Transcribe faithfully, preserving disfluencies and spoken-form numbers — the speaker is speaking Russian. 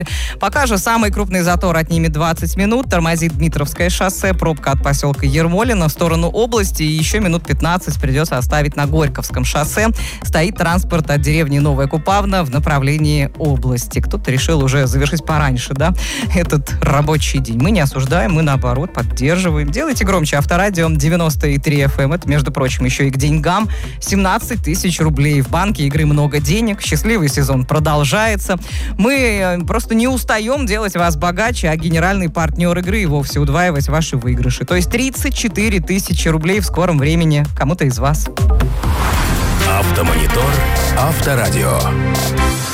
Пока же самый крупный затор отнимет двадцать минут. Тормозит Дмитровское шоссе, пробка от поселка Ермолино в сторону области. И еще минут пятнадцать придется оставить на Горьковском шоссе. Стоит транспорт от деревни Новая Купавна в направлении области. Кто-то решил уже завершить пораньше, да, этот рабочий день. Мы не осуждаем, мы наоборот поддерживаем. Делайте громче Авторадио девяносто и три эф эм. Это, между прочим, еще и к деньгам. семнадцать тысяч рублей в банке, игры много денег. Счастливый сезон продолжается. Мы просто не устаем делать вас богаче, а генеральный партнер игры и вовсе удваивать ваши выигрыши. То есть тридцать четыре тысячи рублей в скором времени кому-то из вас. Автомонитор, Авторадио.